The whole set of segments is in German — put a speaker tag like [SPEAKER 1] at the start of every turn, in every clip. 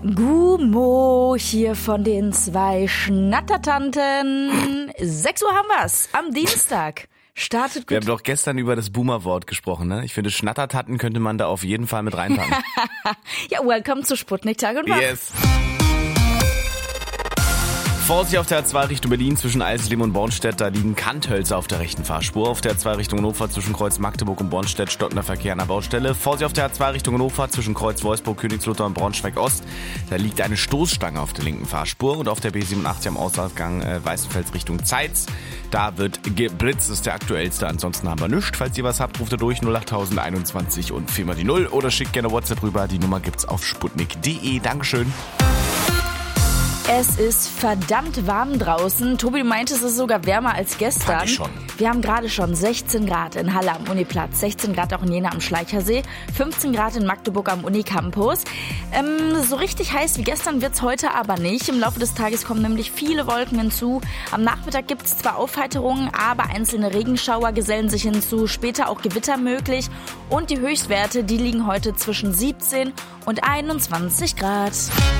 [SPEAKER 1] Gummo hier von den zwei Schnattertanten. 6 Uhr haben wir's. Am Dienstag. Startet gut.
[SPEAKER 2] Wir haben doch gestern über das Boomer-Wort gesprochen, ne? Ich finde, Schnattertatten könnte man da auf jeden Fall mit reinpacken.
[SPEAKER 1] Ja, welcome zu Sputnik Tag und Wach.
[SPEAKER 2] Yes. Vorsicht auf der A2 Richtung Berlin zwischen Eisleben und Bornstedt, da liegen Kanthölzer auf der rechten Fahrspur. Auf der A2 Richtung Hannover zwischen Kreuz Magdeburg und Bornstedt stockender Verkehr an der Baustelle. Vorsicht auf der A2 Richtung Hannover zwischen Kreuz Wolfsburg, Königslutter und Braunschweig-Ost. Da liegt eine Stoßstange auf der linken Fahrspur. Und auf der B87 am Ausgang Weißenfels Richtung Zeitz. Da wird geblitzt, das ist der aktuellste. Ansonsten haben wir nichts. Falls ihr was habt, ruft ihr durch 08021 und 4 mal die 0 oder schickt gerne WhatsApp rüber. Die Nummer gibt's auf sputnik.de. Dankeschön.
[SPEAKER 1] Es ist verdammt warm draußen. Tobi, du meintest, es ist sogar wärmer als gestern.
[SPEAKER 2] Fand ich schon.
[SPEAKER 1] Wir haben gerade schon 16 Grad in Halle am Uniplatz, 16 Grad auch in Jena am Schleichersee, 15 Grad in Magdeburg am Unicampus. So richtig heiß wie gestern wird's heute aber nicht. Im Laufe des Tages kommen nämlich viele Wolken hinzu. Am Nachmittag gibt's zwar Aufheiterungen, aber einzelne Regenschauer gesellen sich hinzu. Später auch Gewitter möglich. Und die Höchstwerte, die liegen heute zwischen 17 und 21 Grad.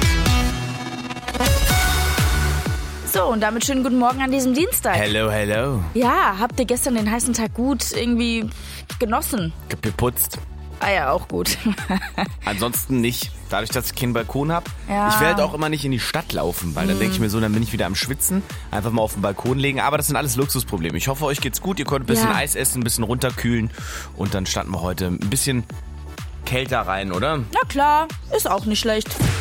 [SPEAKER 1] So, und damit schönen guten Morgen an diesem Dienstag.
[SPEAKER 2] Hello, hello.
[SPEAKER 1] Ja, habt ihr gestern den heißen Tag gut irgendwie genossen?
[SPEAKER 2] Geputzt.
[SPEAKER 1] Ah ja, auch gut.
[SPEAKER 2] Ansonsten nicht. Dadurch, dass ich keinen Balkon habe.
[SPEAKER 1] Ja.
[SPEAKER 2] Ich will halt auch immer nicht in die Stadt laufen, weil dann denke ich mir so, dann bin ich wieder am Schwitzen. Einfach mal auf den Balkon legen. Aber das sind alles Luxusprobleme. Ich hoffe, euch geht's gut. Ihr könnt ein bisschen Eis essen, ein bisschen runterkühlen. Und dann starten wir heute ein bisschen kälter rein, oder?
[SPEAKER 1] Na klar, ist auch nicht schlecht.